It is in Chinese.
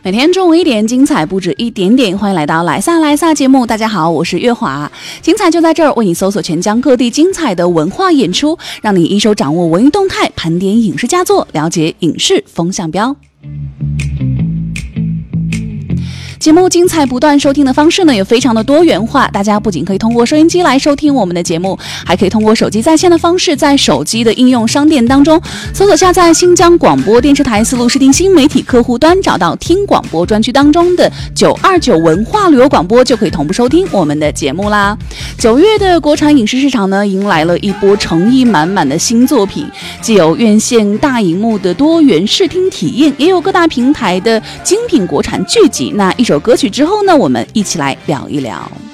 每天中午1点，精彩不止一点点。欢迎来到来撒节目，大家好，我是月华，精彩就在这儿，为你搜索全疆各地精彩的文化演出，让你一手掌握文艺动态，盘点影视佳作，了解影视风向标。节目精彩不断，收听的方式呢也非常的多元化，大家不仅可以通过收音机来收听我们的节目，还可以通过手机在线的方式，在手机的应用商店当中搜索下载新疆广播电视台丝路视听新媒体客户端，找到听广播专区当中的929文化旅游广播，就可以同步收听我们的节目啦。9月的国产影视市场呢，迎来了一波诚意满满的新作品，既有院线大荧幕的多元视听体验，也有各大平台的精品国产剧集。那一首歌曲之后呢，我们一起来聊一聊。